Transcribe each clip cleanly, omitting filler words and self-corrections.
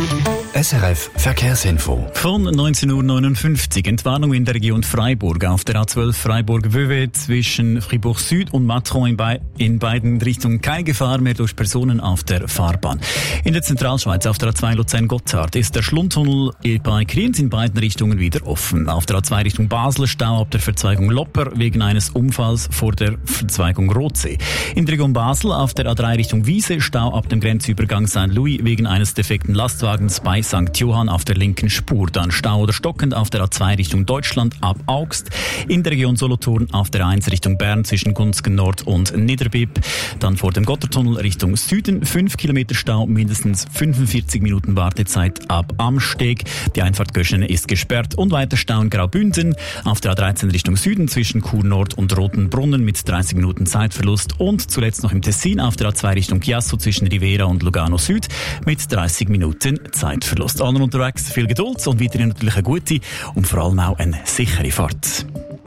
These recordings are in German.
SRF Verkehrsinfo. Von 19:59 Uhr Entwarnung in der Region Freiburg auf der A12 Freiburg-Wöwe zwischen Fribourg Süd und Matron in beiden Richtungen keine Gefahr mehr durch Personen auf der Fahrbahn. In der Zentralschweiz auf der A2 Luzern-Gotthard ist der Schlundtunnel bei Kriens in beiden Richtungen wieder offen. Auf der A2 Richtung Basel Stau ab der Verzweigung Lopper wegen eines Unfalls vor der Verzweigung Rotsee. In der Region Basel auf der A3 Richtung Wiese Stau ab dem Grenzübergang St. Louis wegen eines defekten Lastwagens bei St. Johann auf der linken Spur. Dann Stau oder stockend auf der A2 Richtung Deutschland ab Augst. In der Region Solothurn auf der A1 Richtung Bern zwischen Gunzgen Nord und Niederbipp. Dann vor dem Gotthardtunnel Richtung Süden 5 Kilometer Stau, mindestens 45 Minuten Wartezeit ab Amsteg. Die Einfahrt Göschene ist gesperrt und weiter Stau in Graubünden. Auf der A13 Richtung Süden zwischen Chur Nord und Rotenbrunnen mit 30 Minuten Zeitverlust. Und zuletzt noch im Tessin auf der A2 Richtung Chiasso zwischen Rivera und Lugano Süd mit 30 Minuten Zeitverlust. Allen unterwegs viel Geduld und weiterhin natürlich eine gute und vor allem auch eine sichere Fahrt.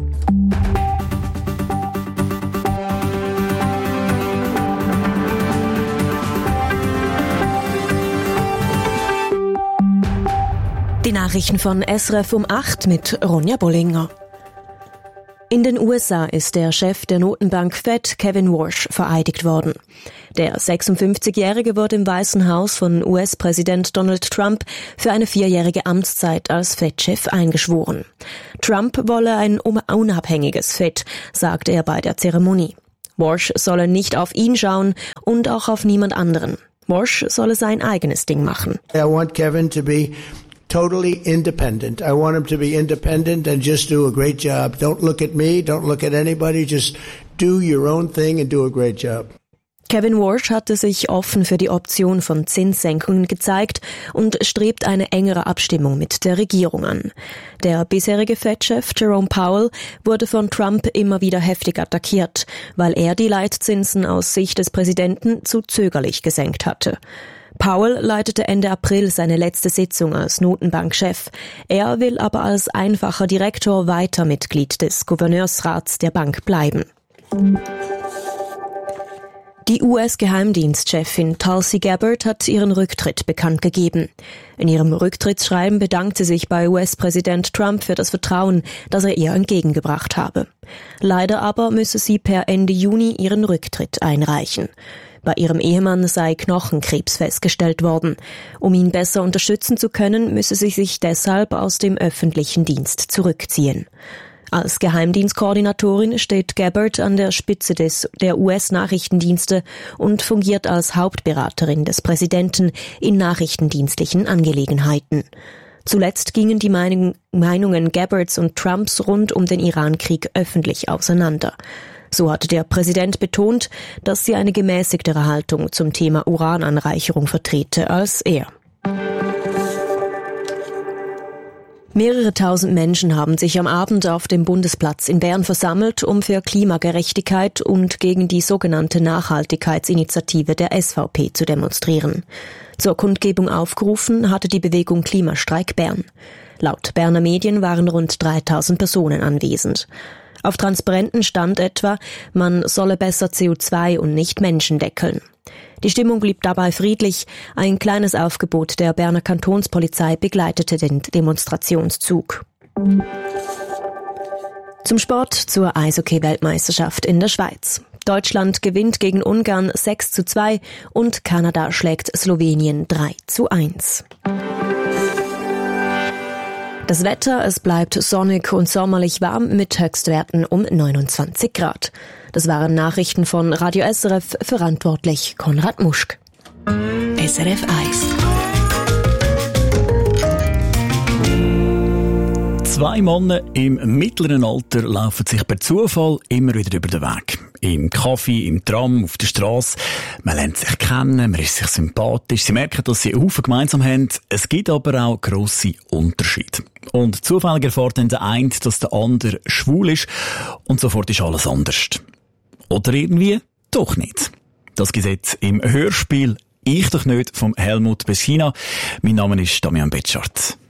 Die Nachrichten von SRF um 8 mit Ronja Bollinger. In den USA ist der Chef der Notenbank Fed, Kevin Warsh, vereidigt worden. Der 56-Jährige wurde im Weißen Haus von US-Präsident Donald Trump für eine 4-jährige Amtszeit als Fed-Chef eingeschworen. Trump wolle ein unabhängiges Fed, sagte er bei der Zeremonie. Warsh solle nicht auf ihn schauen und auch auf niemand anderen. Warsh solle sein eigenes Ding machen. I want Kevin to be totally independent. I want him to be independent and just do a great job. Don't look at me, don't look at anybody, just do your own thing and do a great job. Kevin Warsh hatte sich offen für die Option von Zinssenkungen gezeigt und strebt eine engere Abstimmung mit der Regierung an. Der bisherige Fed-Chef Jerome Powell wurde von Trump immer wieder heftig attackiert, weil er die Leitzinsen aus Sicht des Präsidenten zu zögerlich gesenkt hatte. Powell leitete Ende April seine letzte Sitzung als Notenbankchef. Er will aber als einfacher Direktor weiter Mitglied des Gouverneursrats der Bank bleiben. Die US-Geheimdienstchefin Tulsi Gabbard hat ihren Rücktritt bekannt gegeben. In ihrem Rücktrittsschreiben bedankt sie sich bei US-Präsident Trump für das Vertrauen, das er ihr entgegengebracht habe. Leider aber müsse sie per Ende Juni ihren Rücktritt einreichen. Bei ihrem Ehemann sei Knochenkrebs festgestellt worden. Um ihn besser unterstützen zu können, müsse sie sich deshalb aus dem öffentlichen Dienst zurückziehen. Als Geheimdienstkoordinatorin steht Gabbard an der Spitze der US-Nachrichtendienste und fungiert als Hauptberaterin des Präsidenten in nachrichtendienstlichen Angelegenheiten. Zuletzt gingen die Meinungen Gabbards und Trumps rund um den Irankrieg öffentlich auseinander. So hatte der Präsident betont, dass sie eine gemäßigtere Haltung zum Thema Urananreicherung vertrete als er. Mehrere tausend Menschen haben sich am Abend auf dem Bundesplatz in Bern versammelt, um für Klimagerechtigkeit und gegen die sogenannte Nachhaltigkeitsinitiative der SVP zu demonstrieren. Zur Kundgebung aufgerufen hatte die Bewegung Klimastreik Bern. Laut Berner Medien waren rund 3000 Personen anwesend. Auf Transparenten stand etwa, man solle besser CO2 und nicht Menschen deckeln. Die Stimmung blieb dabei friedlich. Ein kleines Aufgebot der Berner Kantonspolizei begleitete den Demonstrationszug. Zum Sport, zur Eishockey-Weltmeisterschaft in der Schweiz. Deutschland gewinnt gegen Ungarn 6:2 und Kanada schlägt Slowenien 3:1. Das Wetter, es bleibt sonnig und sommerlich warm mit Höchstwerten um 29 Grad. Das waren Nachrichten von Radio SRF, verantwortlich Konrad Muschk. SRF 1. 2 Männer im mittleren Alter laufen sich per Zufall immer wieder über den Weg. Im Kaffee, im Tram, auf der Strasse. Man lernt sich kennen, man ist sich sympathisch. Sie merken, dass sie einen Haufen gemeinsam haben. Es gibt aber auch grosse Unterschiede. Und zufällig erfährt dann der eine, dass der andere schwul ist. Und sofort ist alles anders. Oder irgendwie doch nicht. Das gibt es jetzt im Hörspiel «Ich doch nicht» vom Helmut Beschina. Mein Name ist Damian Betschart.